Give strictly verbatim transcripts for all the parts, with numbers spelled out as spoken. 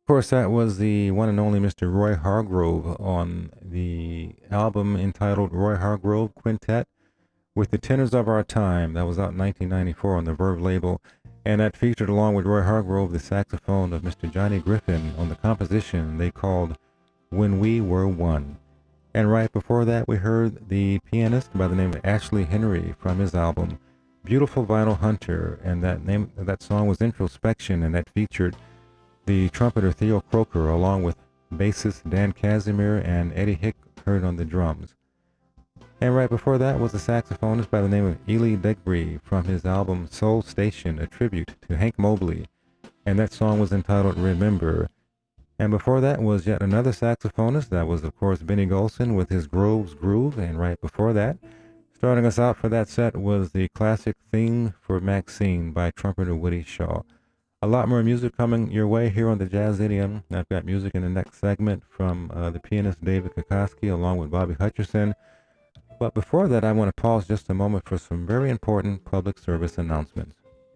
course, that was the one and only Mister Roy Hargrove on the album entitled Roy Hargrove Quintet with the Tenors of Our Time. That was out in nineteen ninety-four on the Verve label, and that featured, along with Roy Hargrove, the saxophone of Mister Johnny Griffin on the composition they called When We Were One. And right before that, we heard the pianist by the name of Ashley Henry from his album Beautiful Vinyl Hunter, and that name that song was Introspection, and that featured the trumpeter Theo Croker along with bassist Dan Casimir and Eddie Hick heard on the drums. And right before that was a saxophonist by the name of Ely Degbree from his album Soul Station, a tribute to Hank Mobley, and that song was entitled Remember. And before that was yet another saxophonist. That was, of course, Benny Golson with his Groves Groove. And right before that, starting us out for that set, was the classic theme for Maxine by trumpeter Woody Shaw. A lot more music coming your way here on the Jazz Idiom. I've got music in the next segment from uh, the pianist David Kokoski along with Bobby Hutcherson. But before that, I want to pause just a moment for some very important public service announcements.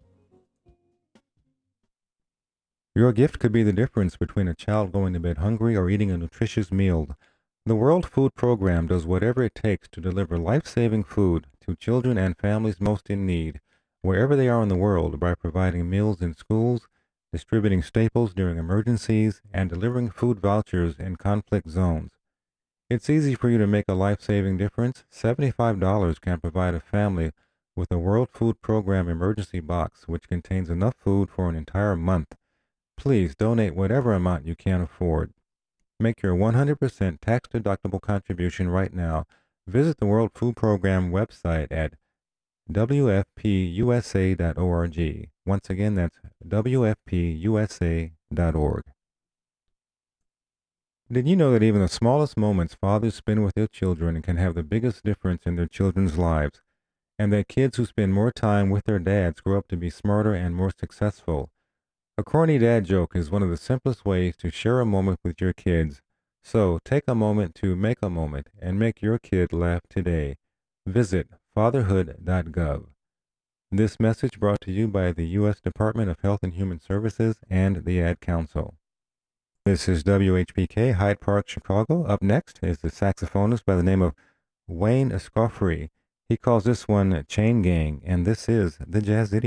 Your gift could be the difference between a child going to bed hungry or eating a nutritious meal. The World Food Program does whatever it takes to deliver life-saving food to children and families most in need, wherever they are in the world, by providing meals in schools, distributing staples during emergencies, and delivering food vouchers in conflict zones. It's easy for you to make a life-saving difference. seventy-five dollars can provide a family with a World Food Program emergency box, which contains enough food for an entire month. Please donate whatever amount you can afford. Make your one hundred percent tax-deductible contribution right now. Visit the World Food Program website at w f p u s a dot org. Once again, that's w f p u s a dot org. Did you know that even the smallest moments fathers spend with their children can have the biggest difference in their children's lives, and that kids who spend more time with their dads grow up to be smarter and more successful? A corny dad joke is one of the simplest ways to share a moment with your kids. So take a moment to make a moment and make your kid laugh today. Visit fatherhood dot gov. This message brought to you by the U S Department of Health and Human Services and the Ad Council. This is W H P K, Hyde Park, Chicago. Up next is the saxophonist by the name of Wayne Escoffery. He calls this one Chain Gang, and this is the Jazz Idiom.